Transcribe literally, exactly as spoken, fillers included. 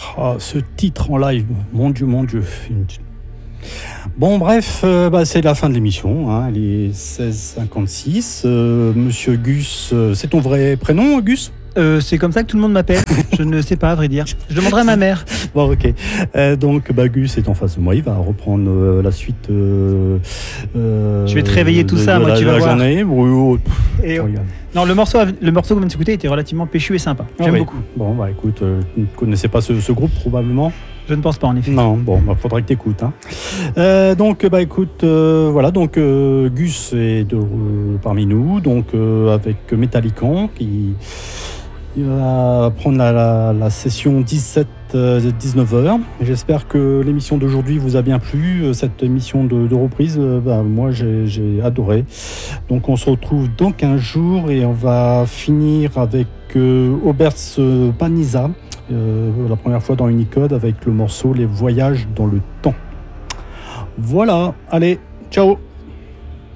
Ah, ce titre en live, mon Dieu, mon Dieu. Bon, bref, euh, bah, c'est la fin de l'émission. Hein, il est seize heures cinquante-six. Euh, Monsieur Gus, euh, c'est ton vrai prénom, Gus ? Euh, c'est comme ça que tout le monde m'appelle. Je ne sais pas, à vrai dire. Je demanderai à ma mère. Bon, ok. Euh, donc, bah, Gus est en face de moi. Il va reprendre euh, la suite. Euh, euh, Je vais te réveiller tout de, ça, de moi, la, tu vas la voir. journée. Oui, oh, pff, Et, regarde. non, le morceau, le morceau qu'on vient de s'écouter était relativement péchu et sympa. J'aime Ah oui. beaucoup. Bon, bah écoute, euh, tu ne connaissais pas ce, ce groupe probablement. Je ne pense pas, en effet. Non, bon, bah, faudrait que t'écoutes. Hein. Euh, donc, bah écoute, euh, voilà, donc euh, Gus est de, euh, parmi nous, donc euh, avec Métallican qui il va prendre la, la, la session dix-sept dix-neuf heures. J'espère que l'émission d'aujourd'hui vous a bien plu. Cette émission de, de reprise, euh, bah, moi j'ai, j'ai adoré. Donc on se retrouve dans quinze jours et on va finir avec euh, Aubers Paniza. Euh, la première fois dans Unicode avec le morceau Les Voyages dans le temps. Voilà, allez, ciao.